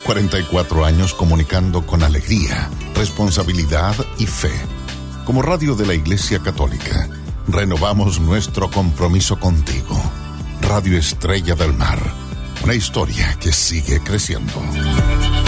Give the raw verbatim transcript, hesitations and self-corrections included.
cuarenta y cuatro años comunicando con alegría, responsabilidad y fe. Como radio de la Iglesia Católica, renovamos nuestro compromiso contigo. Radio Estrella del Mar, una historia que sigue creciendo.